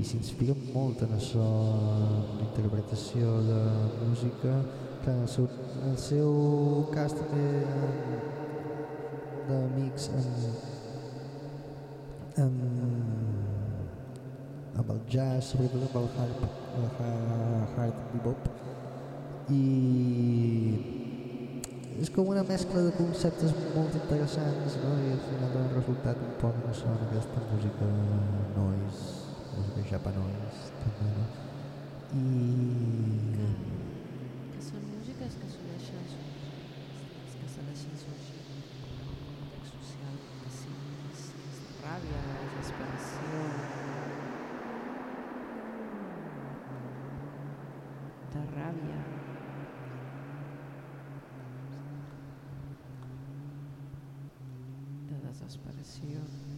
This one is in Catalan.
s'inspira molt en això, en l'interpretació de música, que en el seu cas també d'amics amb el jazz, sobretot amb el hard bebop, i és com una mescla de conceptes molt interessants, no? I al final dona resultat un poc en això, en aquesta música noise, música japanoise també, no? Que són músiques que que segueixen sorgint en un context social que sí, és de ràbia, de desesperació, de ràbia, de desesperació.